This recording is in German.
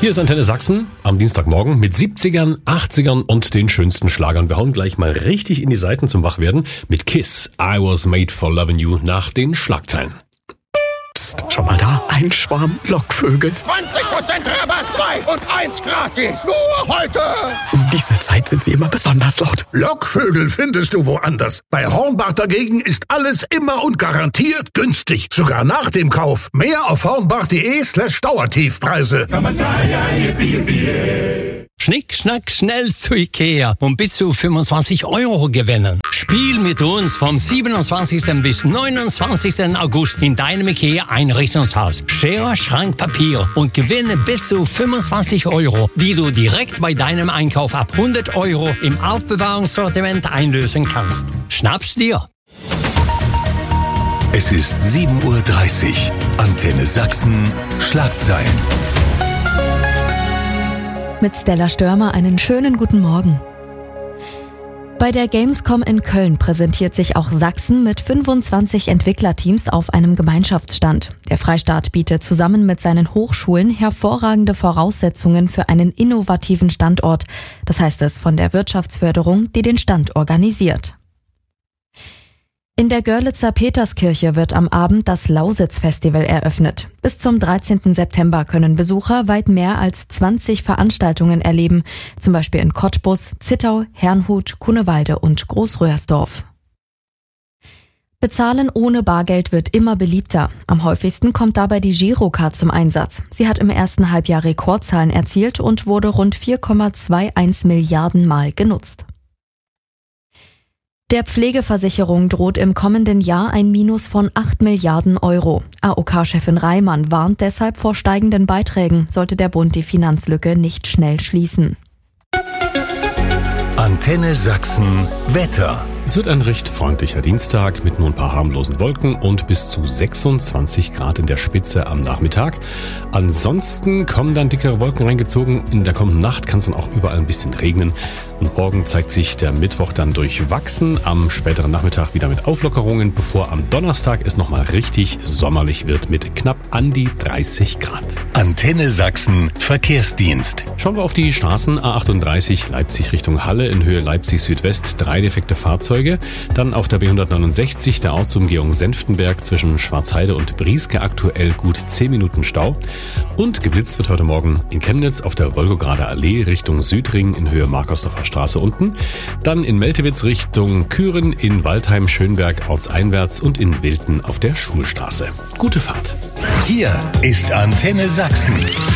Hier ist Antenne Sachsen am Dienstagmorgen mit 70ern, 80ern und den schönsten Schlagern. Wir hauen gleich mal richtig in die Seiten zum Wachwerden mit Kiss, I Was Made for Lovin' You nach den Schlagzeilen. Psst, schau mal da, ein Schwarm Lockvögel. 20% Rabatt, 2 und 1 gratis. Nur heute. Um diese Zeit sind sie immer besonders laut. Lockvögel findest du woanders. Bei Hornbach dagegen ist alles immer und garantiert günstig. Sogar nach dem Kauf. Mehr auf hornbach.de/Dauertiefpreise. Schnick, schnack, schnell zu Ikea und bis zu 25 € gewinnen. Spiel mit uns vom 27. bis 29. August in deinem Ikea-Einrichtungshaus. Schere, Schrank, Papier und gewinne bis zu 25 €, die du direkt bei deinem Einkauf ab 100 € im Aufbewahrungssortiment einlösen kannst. Schnapp's dir! Es ist 7:30 Uhr. Antenne Sachsen. Schlagzeilen. Mit Stella Störmer einen schönen guten Morgen. Bei der Gamescom in Köln präsentiert sich auch Sachsen mit 25 Entwicklerteams auf einem Gemeinschaftsstand. Der Freistaat bietet zusammen mit seinen Hochschulen hervorragende Voraussetzungen für einen innovativen Standort. Das heißt es von der Wirtschaftsförderung, die den Stand organisiert. In der Görlitzer Peterskirche wird am Abend das Lausitz-Festival eröffnet. Bis zum 13. September können Besucher weit mehr als 20 Veranstaltungen erleben, zum Beispiel in Cottbus, Zittau, Herrnhut, Kunewalde und Großröhrsdorf. Bezahlen ohne Bargeld wird immer beliebter. Am häufigsten kommt dabei die Girocard zum Einsatz. Sie hat im ersten Halbjahr Rekordzahlen erzielt und wurde rund 4,21 Milliarden Mal genutzt. Der Pflegeversicherung droht im kommenden Jahr ein Minus von 8 Milliarden €. AOK-Chefin Reimann warnt deshalb vor steigenden Beiträgen, sollte der Bund die Finanzlücke nicht schnell schließen. Antenne Sachsen. Wetter. Es wird ein recht freundlicher Dienstag mit nur ein paar harmlosen Wolken und bis zu 26 Grad in der Spitze am Nachmittag. Ansonsten kommen dann dickere Wolken reingezogen. In der kommenden Nacht kann es dann auch überall ein bisschen regnen. Und morgen zeigt sich der Mittwoch dann durchwachsen. Am späteren Nachmittag wieder mit Auflockerungen, bevor am Donnerstag es nochmal richtig sommerlich wird mit knapp an die 30 Grad. Antenne Sachsen. Verkehrsdienst. Schauen wir auf die Straßen. A38 Leipzig Richtung Halle in Höhe Leipzig Südwest. 3 defekte Fahrzeuge. Dann auf der B169 der Ortsumgehung Senftenberg zwischen Schwarzheide und Brieske aktuell gut 10 Minuten Stau. Und geblitzt wird heute Morgen in Chemnitz auf der Wolgograder Allee Richtung Südring in Höhe Markersdorfer Straße unten. Dann in Meltewitz Richtung Küren, in Waldheim, Schönberg ortseinwärts und in Wilten auf der Schulstraße. Gute Fahrt. Hier ist Antenne Sachsen.